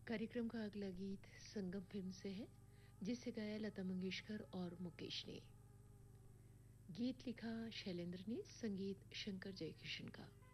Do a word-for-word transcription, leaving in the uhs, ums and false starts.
कार्यक्रम का अगला गीत संगम फिल्म से है, जिसे गाया लता मंगेशकर और मुकेश ने। गीत लिखा शैलेंद्र ने, संगीत शंकर जयकिशन का।